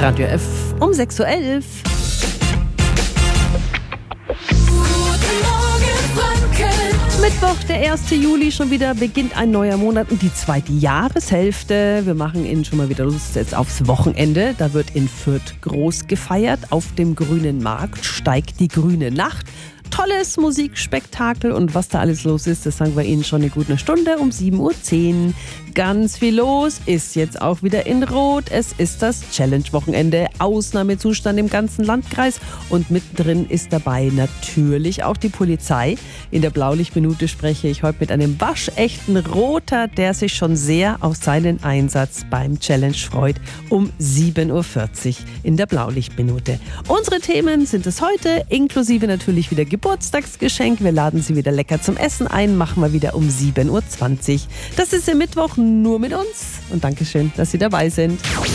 Radio F um 6.11 Uhr. Mittwoch, der 1. Juli, schon wieder beginnt ein neuer Monat und die zweite Jahreshälfte. Wir machen Ihnen schon mal wieder Lust jetzt aufs Wochenende. Da wird in Fürth groß gefeiert. Auf dem Grünen Markt steigt die grüne Nacht. Tolles Musikspektakel und was da alles los ist, das sagen wir Ihnen schon eine gute Stunde um 7.10 Uhr. Ganz viel los, ist jetzt auch wieder in Rot. Es ist das Challenge-Wochenende, Ausnahmezustand im ganzen Landkreis und mittendrin ist dabei natürlich auch die Polizei. In der Blaulichtminute spreche ich heute mit einem waschechten Roter, der sich schon sehr auf seinen Einsatz beim Challenge freut, um 7.40 Uhr in der Blaulichtminute. Unsere Themen sind es heute, inklusive natürlich wieder Geburtstagsgeschenk. Wir laden Sie wieder lecker zum Essen ein, machen wir wieder um 7.20 Uhr. Das ist der Mittwoch nur mit uns und Dankeschön, dass Sie dabei sind.